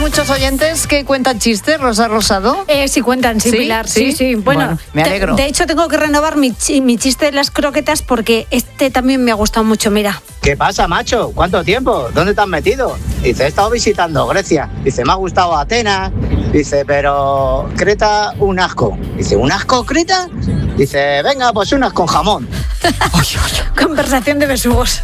muchos oyentes que cuentan chistes, Rosa Rosado. Sí cuentan, sí, Pilar. Sí. Bueno, me alegro. De hecho, tengo que renovar mi chiste de las croquetas porque este también me ha gustado mucho, mira. ¿Qué pasa, macho? ¿Cuánto tiempo? ¿Dónde te has metido? Dice, he estado visitando Grecia. Dice, me ha gustado Atenas. Dice, pero Creta, un asco. Dice, ¿un asco Creta? Dice, venga, pues unas con jamón. Conversación de besugos.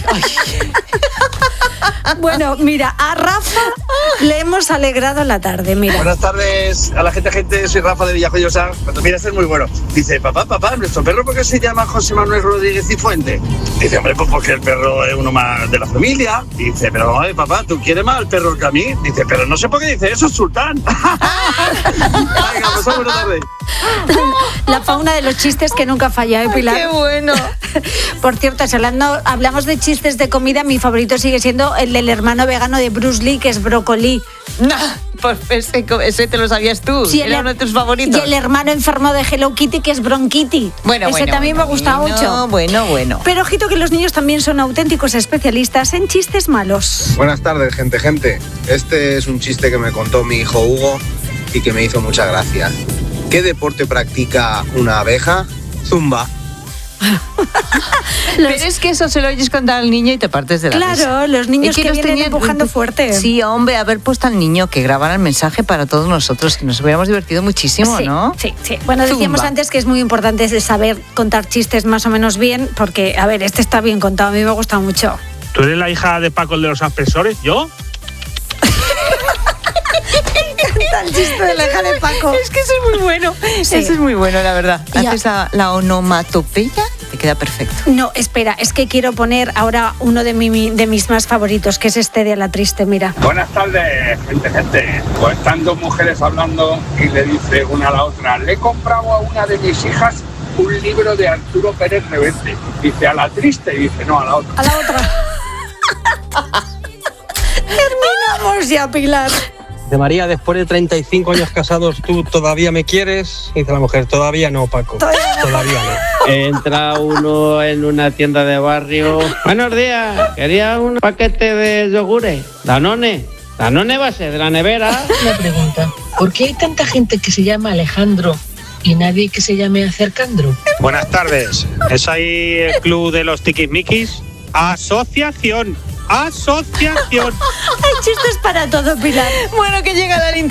Bueno, mira, a Rafa le hemos alegrado la tarde, mira. Buenas tardes a la gente, soy Rafa de Villajoyosa. Cuando mira, este es muy bueno. Dice, papá, ¿nuestro perro por qué se llama José Manuel Rodríguez y Fuente? Dice, hombre, pues porque el perro es uno más de la familia. Dice, pero papá, ¿tú quieres más al perro que a mí? Dice, pero no sé por qué dice eso, Sultán. Venga, pues buena tarde. La fauna de los chistes que nunca falla, Pilar? ¡Qué bueno! Por cierto, hablamos de chistes de comida, mi favorito sigue siendo el del hermano vegano de Bruce Lee, que es Brócoli. No, pues ese te lo sabías tú, Sí, era uno de tus favoritos. Y el hermano enfermo de Hello Kitty, que es Bronquitty. Ese también me ha gustado mucho. Bueno. Pero ojito que los niños también son auténticos especialistas en chistes malos. Buenas tardes, gente. Este es un chiste que me contó mi hijo Hugo y que me hizo mucha gracia. ¿Qué deporte practica una abeja? Zumba. Pero es que eso se lo oyes contar al niño y te partes de la risa. Claro, los niños que vienen empujando fuerte. Sí, hombre, haber puesto al niño que grabara el mensaje para todos nosotros, que nos hubiéramos divertido muchísimo, sí, ¿no? Sí. Bueno, decíamos Zumba. antes que es muy importante saber contar chistes más o menos bien, porque, a ver, este está bien contado, a mí me ha gustado mucho. ¿Tú eres la hija de Paco el de los aspersores? ¿Yo? El chiste de la hija de Paco. Es que eso es muy bueno. Sí. Eso es muy bueno, la verdad. Ya. Haces la onomatopeya, te queda perfecto. No, espera, es que quiero poner ahora uno de mis más favoritos, que es este de A la Triste, mira. Buenas tardes, gente. Pues están dos mujeres hablando y le dice una a la otra, le he comprado a una de mis hijas un libro de Arturo Pérez Reverte. Dice, ¿a la triste? Y dice, no, a la otra. A la otra. Terminamos ya, Pilar. De María, después de 35 años casados, ¿tú todavía me quieres? Dice la mujer, todavía no, Paco. Todavía no. Entra uno en una tienda de barrio. Buenos días, quería un paquete de yogures. Danone va a ser de la nevera. Una pregunta, ¿por qué hay tanta gente que se llama Alejandro y nadie que se llame Acercandro? Buenas tardes. ¿Es ahí el club de los tiquismiquis? Asociación. Hay chistes para todo, Pilar. Bueno, que llega la